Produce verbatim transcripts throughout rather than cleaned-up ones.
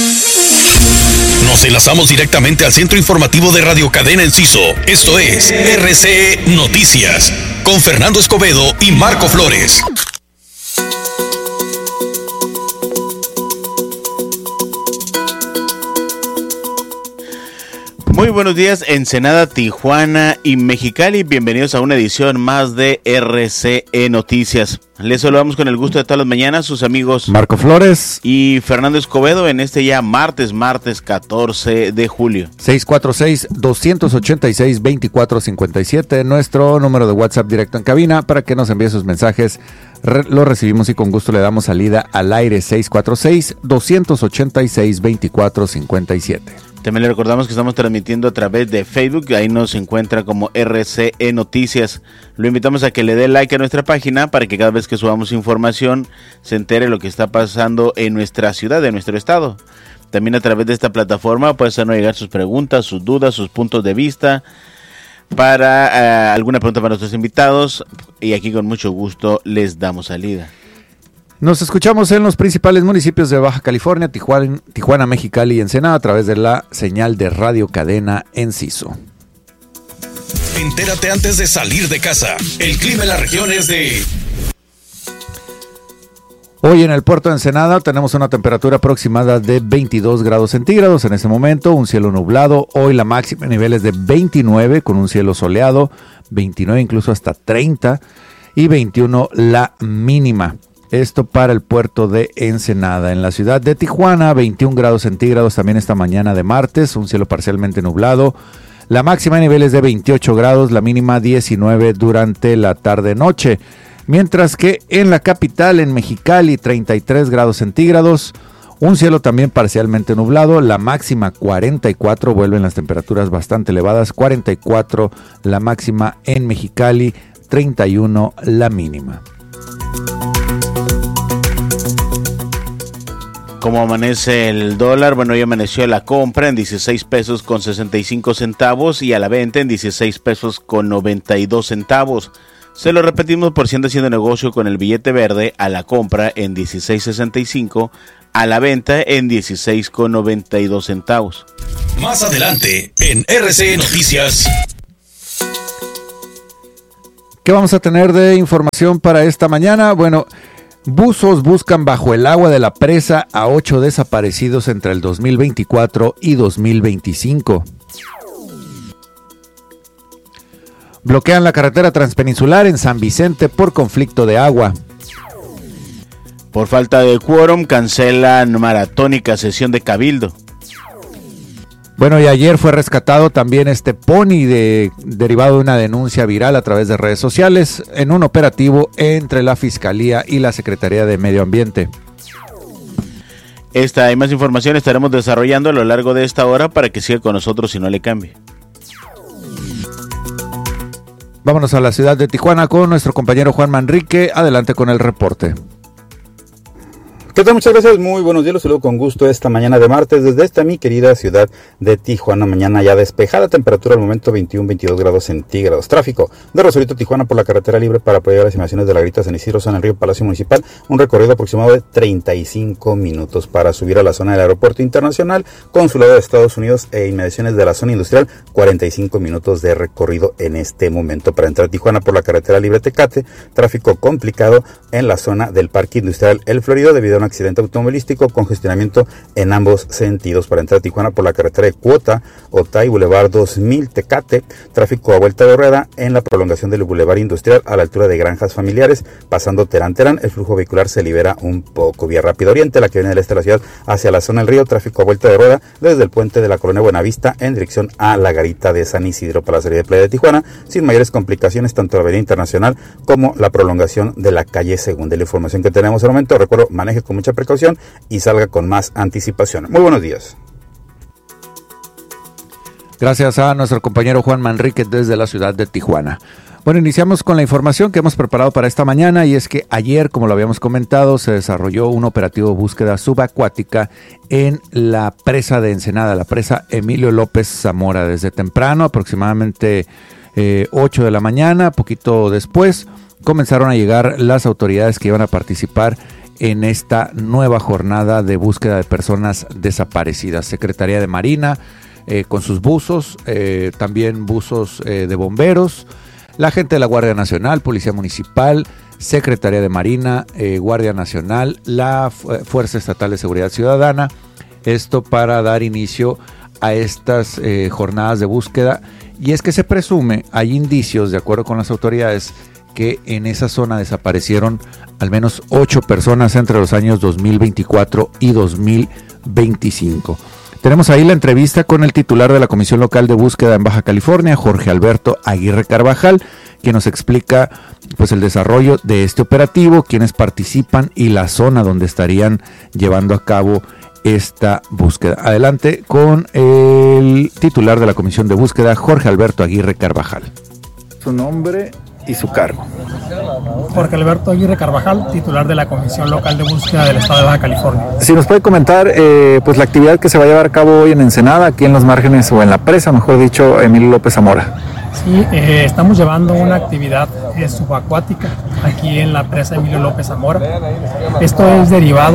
Nos enlazamos directamente al centro informativo de Radio Cadena Enciso. Esto es R C E Noticias, con Fernando Escobedo y Marco Flores. Muy buenos días, Ensenada, Tijuana y Mexicali. Bienvenidos a una edición más de R C E Noticias. Les saludamos con el gusto de todas las mañanas, sus amigos Marco Flores y Fernando Escobedo en este ya martes, martes catorce de julio. seis cuatro seis, dos ocho seis, dos cuatro cinco siete, nuestro número de WhatsApp directo en cabina para que nos envíe sus mensajes. Re- lo recibimos y con gusto le damos salida al aire. Seis cuatro seis, dos ocho seis, dos cuatro cinco siete. También le recordamos que estamos transmitiendo a través de Facebook, ahí nos encuentra como R C E Noticias. Lo invitamos a que le dé like a nuestra página para que cada vez que subamos información se entere lo que está pasando en nuestra ciudad, en nuestro estado. También a través de esta plataforma puede hacernos llegar sus preguntas, sus dudas, sus puntos de vista, para uh, alguna pregunta para nuestros invitados, y aquí con mucho gusto les damos salida. Nos escuchamos en los principales municipios de Baja California, Tijuana, Tijuana, Mexicali y Ensenada a través de la señal de Radio Cadena Enciso. Entérate antes de salir de casa. El clima en la región es de... Hoy en el puerto de Ensenada tenemos una temperatura aproximada de veintidós grados centígrados en este momento, un cielo nublado. Hoy la máxima en niveles de veintinueve con un cielo soleado, veintinueve incluso hasta treinta y veintiuno la mínima. Esto para el puerto de Ensenada. En la ciudad de Tijuana, veintiún grados centígrados también esta mañana de martes, un cielo parcialmente nublado. La máxima en niveles de veintiocho grados, la mínima diecinueve durante la tarde-noche. Mientras que en la capital, en Mexicali, treinta y tres grados centígrados, un cielo también parcialmente nublado, la máxima cuarenta y cuatro, vuelven las temperaturas bastante elevadas, cuarenta y cuatro la máxima en Mexicali, treinta y uno la mínima. ¿Cómo amanece el dólar? Bueno, hoy amaneció a la compra en dieciséis pesos con sesenta y cinco centavos y a la venta en dieciséis pesos con noventa y dos centavos. Se lo repetimos por si anda haciendo negocio con el billete verde, a la compra en dieciséis sesenta y cinco, a la venta en dieciséis con noventa y dos centavos. Más adelante en R C E Noticias. ¿Qué vamos a tener de información para esta mañana? Bueno, buzos buscan bajo el agua de la presa a ocho desaparecidos entre el dos mil veinticuatro y dos mil veinticinco. Bloquean la carretera transpeninsular en San Vicente por conflicto de agua. Por falta de quórum, cancelan maratónica sesión de Cabildo. Bueno, y ayer fue rescatado también este pony de, derivado de una denuncia viral a través de redes sociales en un operativo entre la Fiscalía y la Secretaría de Medio Ambiente. Esta y más información estaremos desarrollando a lo largo de esta hora para que siga con nosotros y no le cambie. Vámonos a la ciudad de Tijuana con nuestro compañero Juan Manrique. Adelante con el reporte. ¿Qué tal? Muchas gracias, muy buenos días, los saludo con gusto esta mañana de martes desde esta mi querida ciudad de Tijuana. Mañana ya despejada, temperatura al momento veintiuno, veintidós grados centígrados. Tráfico de Rosarito, Tijuana por la carretera libre para apoyar las estimaciones de la Garita San Isidro, San Enrique, Palacio Municipal. Un recorrido aproximado de treinta y cinco minutos para subir a la zona del Aeropuerto Internacional, Consulado de Estados Unidos e inmediaciones de la zona industrial. cuarenta y cinco minutos de recorrido en este momento para entrar a Tijuana por la carretera libre Tecate. Tráfico complicado en la zona del Parque Industrial El Florido debido a un accidente automovilístico, congestionamiento en ambos sentidos para entrar a Tijuana por la carretera de Cuota, Otay, Boulevard dos mil Tecate. Tráfico a vuelta de rueda en la prolongación del Boulevard Industrial a la altura de Granjas Familiares, pasando Terán Terán. El flujo vehicular se libera un poco. Vía Rápido Oriente, la que viene del este de la ciudad hacia la zona del río. Tráfico a vuelta de rueda desde el puente de la Colonia Buenavista en dirección a la Garita de San Isidro para la salida de Playa de Tijuana, sin mayores complicaciones, tanto la Avenida Internacional como la prolongación de la calle Segunda. La información que tenemos al momento, recuerdo, maneje con mucha precaución y salga con más anticipación. Muy buenos días. Gracias a nuestro compañero Juan Manrique desde la ciudad de Tijuana. Bueno, iniciamos con la información que hemos preparado para esta mañana y es que ayer, como lo habíamos comentado, se desarrolló un operativo de búsqueda subacuática en la presa de Ensenada, la presa Emilio López Zamora, desde temprano, aproximadamente eh, ocho de la mañana, poquito después, comenzaron a llegar las autoridades que iban a participar en esta nueva jornada de búsqueda de personas desaparecidas. Secretaría de Marina eh, con sus buzos, eh, también buzos eh, de bomberos, la gente de la Guardia Nacional, Policía Municipal, Secretaría de Marina, eh, Guardia Nacional, la Fu- Fuerza Estatal de Seguridad Ciudadana. Esto para dar inicio a estas eh, jornadas de búsqueda. Y es que se presume, hay indicios, de acuerdo con las autoridades, que en esa zona desaparecieron al menos ocho personas entre los años dos mil veinticuatro y dos mil veinticinco. Tenemos ahí la entrevista con el titular de la Comisión Local de Búsqueda en Baja California, Jorge Alberto Aguirre Carvajal, quien nos explica pues el desarrollo de este operativo, quienes participan y la zona donde estarían llevando a cabo esta búsqueda. Adelante con el titular de la Comisión de Búsqueda, Jorge Alberto Aguirre Carvajal. Su nombre y su cargo. Jorge Alberto Aguirre Carvajal, titular de la Comisión Local de Búsqueda del Estado de Baja California. Si nos puede comentar eh, pues la actividad que se va a llevar a cabo hoy en Ensenada, aquí en los márgenes o en la presa, mejor dicho, Emilio López Zamora. Sí, eh, estamos llevando una actividad eh, subacuática aquí en la presa Emilio López Zamora. Esto es derivado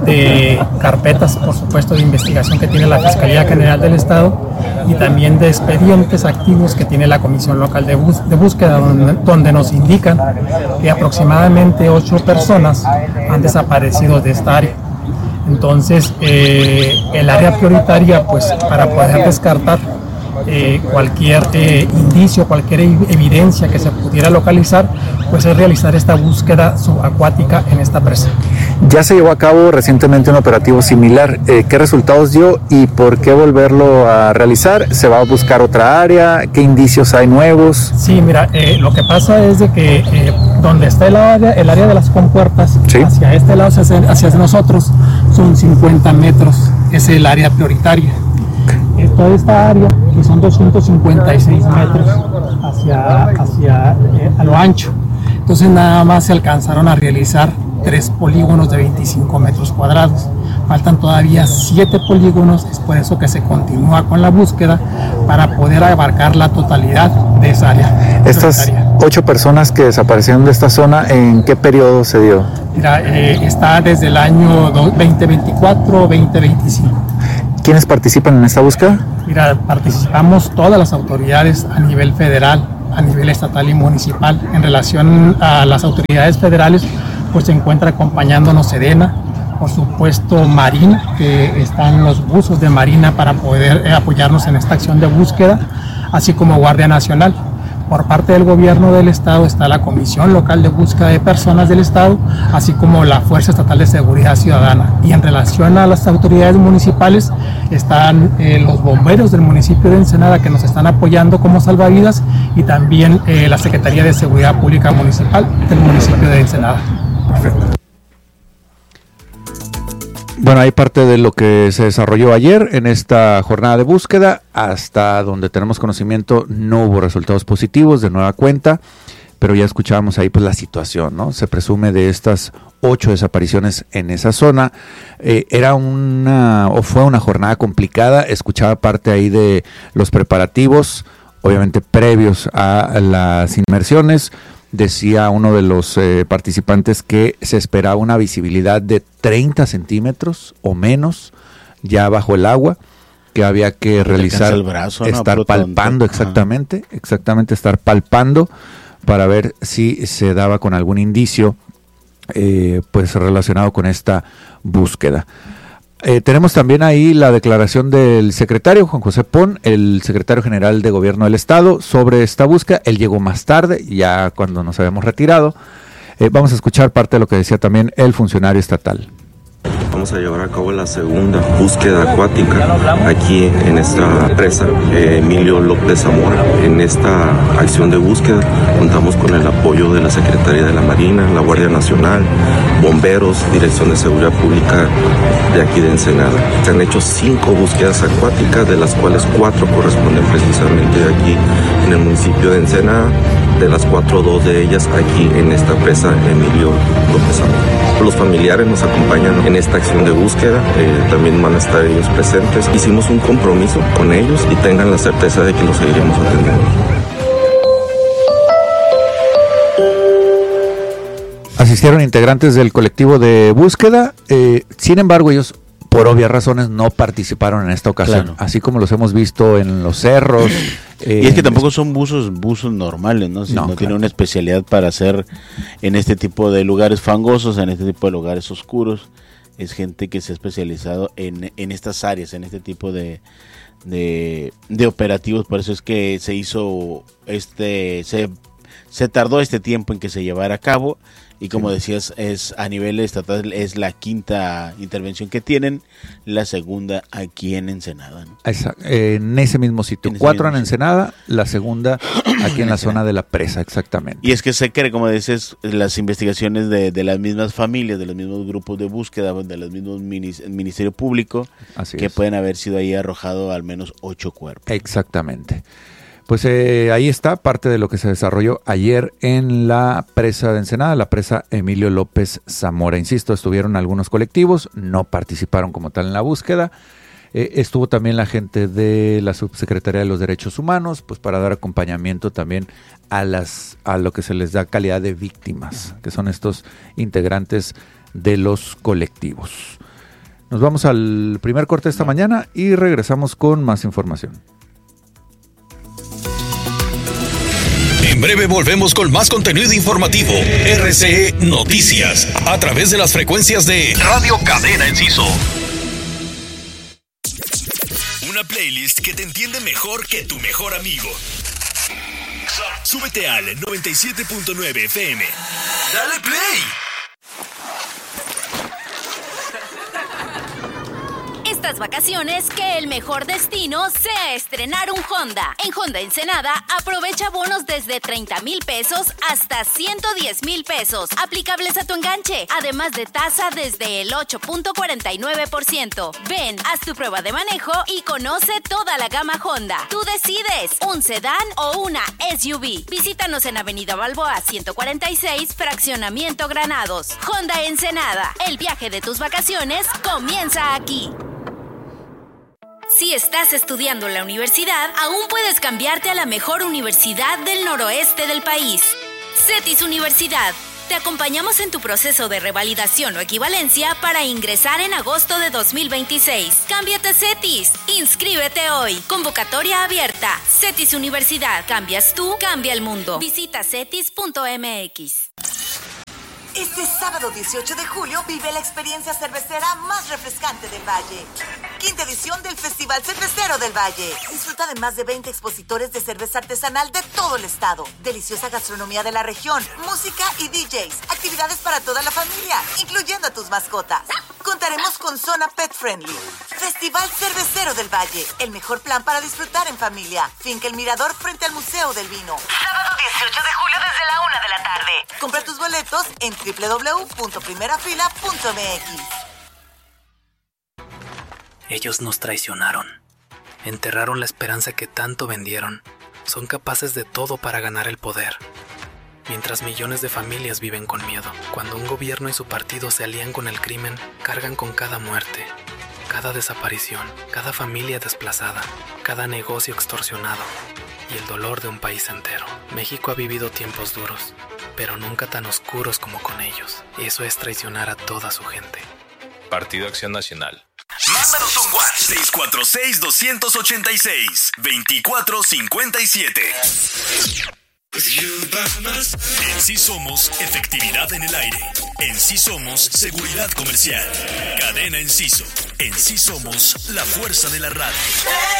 de carpetas, por supuesto, de investigación que tiene la Fiscalía General del Estado y también de expedientes activos que tiene la Comisión Local de, Bús- de Búsqueda, donde, donde nos indican que aproximadamente ocho personas han desaparecido de esta área. Entonces, eh, el área prioritaria, pues, para poder descartar Eh, cualquier eh, indicio, cualquier evidencia que se pudiera localizar, pues es realizar esta búsqueda subacuática en esta presa. Ya se llevó a cabo recientemente un operativo similar. Eh, ¿Qué resultados dio y por qué volverlo a realizar? ¿Se va a buscar otra área? ¿Qué indicios hay nuevos? Sí, mira, eh, lo que pasa es de que eh, donde está el área, el área de las compuertas, ¿sí?, hacia este lado, hacia, hacia nosotros, son cincuenta metros, es el área prioritaria. Eh, toda esta área, que son doscientos cincuenta y seis metros hacia, hacia eh, a lo ancho. Entonces nada más se alcanzaron a realizar tres polígonos de veinticinco metros cuadrados. Faltan todavía siete polígonos, es por eso que se continúa con la búsqueda para poder abarcar la totalidad de esa área. Estas ocho personas que desaparecieron de esta zona, ¿en qué periodo se dio? Mira, eh, está desde el año veinte veinticuatro veinte veinticinco. ¿Quiénes participan en esta búsqueda? Mira, participamos todas las autoridades a nivel federal, a nivel estatal y municipal. En relación a las autoridades federales, pues se encuentra acompañándonos Sedena, por supuesto Marina, que están los buzos de Marina para poder eh, apoyarnos en esta acción de búsqueda, así como Guardia Nacional. Por parte del gobierno del estado está la Comisión Local de Búsqueda de Personas del Estado, así como la Fuerza Estatal de Seguridad Ciudadana. Y en relación a las autoridades municipales están eh, los bomberos del municipio de Ensenada, que nos están apoyando como salvavidas, y también eh, la Secretaría de Seguridad Pública Municipal del municipio de Ensenada. Perfecto. Bueno, hay parte de lo que se desarrolló ayer en esta jornada de búsqueda. Hasta donde tenemos conocimiento no hubo resultados positivos de nueva cuenta, pero ya escuchábamos ahí pues la situación, ¿no? Se presume de estas ocho desapariciones en esa zona. Eh, era una o fue una jornada complicada. Escuchaba parte ahí de los preparativos, obviamente previos a las inmersiones. Decía uno de los eh, participantes que se esperaba una visibilidad de treinta centímetros o menos ya bajo el agua, que había que realizar, el brazo, ¿no? estar Puro palpando, tonto. exactamente, Ajá. exactamente, estar palpando para ver si se daba con algún indicio eh, pues relacionado con esta búsqueda. Eh, tenemos también ahí la declaración del secretario Juan José Pon, el secretario general de Gobierno del Estado, sobre esta búsqueda. Él llegó más tarde, ya cuando nos habíamos retirado. Eh, vamos a escuchar parte de lo que decía también el funcionario estatal. Vamos a llevar a cabo la segunda búsqueda acuática aquí en esta presa eh, Emilio López Zamora. En esta acción de búsqueda contamos con el apoyo de la Secretaría de la Marina, la Guardia Nacional, bomberos, Dirección de Seguridad Pública de aquí de Ensenada. Se han hecho cinco búsquedas acuáticas, de las cuales cuatro corresponden precisamente aquí en el municipio de Ensenada. De las cuatro, dos de ellas aquí en esta presa Emilio López Zamora. Los familiares nos acompañan en esta acción de búsqueda, eh, también van a estar ellos presentes. Hicimos un compromiso con ellos y tengan la certeza de que los seguiremos atendiendo. asistieron integrantes del colectivo de búsqueda, eh, sin embargo ellos por obvias razones no participaron en esta ocasión, claro. Así como los hemos visto en los cerros. Eh, y es que tampoco son buzos buzos normales, ¿no? Si no, no claro. Tienen una especialidad para hacer en este tipo de lugares fangosos, en este tipo de lugares oscuros. Es gente que se ha especializado en, en estas áreas, en este tipo de, de, de operativos. Por eso es que se hizo este, se, se tardó este tiempo en que se llevara a cabo. Y como sí. decías, es a nivel estatal es la quinta intervención que tienen, la segunda aquí en Ensenada, ¿no? Exacto, eh, en ese mismo sitio, en cuatro mismo en Ensenada, sitio. La segunda aquí en la zona de la presa, exactamente. Y es que se cree, como dices, las investigaciones de, de las mismas familias, de los mismos grupos de búsqueda, de los mismos minis, Ministerio Público, Así que es. Pueden haber sido ahí arrojado al menos ocho cuerpos. Exactamente. Pues eh, ahí está parte de lo que se desarrolló ayer en la presa de Ensenada, la presa Emilio López Zamora. Insisto, estuvieron algunos colectivos, no participaron como tal en la búsqueda. Eh, estuvo también la gente de la Subsecretaría de los Derechos Humanos, pues para dar acompañamiento también a las a lo que se les da calidad de víctimas, que son estos integrantes de los colectivos. Nos vamos al primer corte de esta mañana y regresamos con más información. En breve volvemos con más contenido informativo. R C E Noticias, a través de las frecuencias de Radio Cadena Enciso. Una playlist que te entiende mejor que tu mejor amigo. Súbete al noventa y siete punto nueve F M. ¡Dale play! Estas vacaciones, que el mejor destino sea estrenar un Honda. En Honda Ensenada, aprovecha bonos desde treinta mil pesos hasta ciento diez mil pesos, aplicables a tu enganche, además de tasa desde el ocho punto cuarenta y nueve por ciento. Ven, haz tu prueba de manejo y conoce toda la gama Honda. Tú decides, un sedán o una S U V. Visítanos en Avenida Balboa ciento cuarenta y seis, Fraccionamiento Granados. Honda Ensenada, el viaje de tus vacaciones comienza aquí. Si estás estudiando en la universidad, aún puedes cambiarte a la mejor universidad del noroeste del país. CETIS Universidad. Te acompañamos en tu proceso de revalidación o equivalencia para ingresar en agosto de dos mil veintiséis. Cámbiate a CETIS. Inscríbete hoy. Convocatoria abierta. CETIS Universidad. Cambias tú, cambia el mundo. Visita cetis punto m x. Este sábado dieciocho de julio vive la experiencia cervecera más refrescante del Valle. Quinta edición del Festival Cervecero del Valle. Disfruta de más de veinte expositores de cerveza artesanal de todo el estado. Deliciosa gastronomía de la región, música y D Js. Actividades para toda la familia, incluyendo a tus mascotas. Contaremos con zona pet friendly. Festival Cervecero del Valle. El mejor plan para disfrutar en familia. Finca El Mirador frente al Museo del Vino. Sábado dieciocho de julio desde la una de la tarde. Compra tus boletos en doble u doble u doble u punto primera fila punto m x. Ellos nos traicionaron. Enterraron la esperanza que tanto vendieron. Son capaces de todo para ganar el poder. Mientras millones de familias viven con miedo. Cuando un gobierno y su partido se alían con el crimen, cargan con cada muerte, cada desaparición, cada familia desplazada, cada negocio extorsionado y el dolor de un país entero. México ha vivido tiempos duros, pero nunca tan oscuros como con ellos. Eso es traicionar a toda su gente. Partido Acción Nacional. Mándanos un WhatsApp seis cuatro seis, dos ocho seis, dos cuatro cinco siete. En Sí Somos, efectividad en el aire. En Sí Somos, seguridad comercial. Cadena Enciso. En Sí Somos, la fuerza de la radio.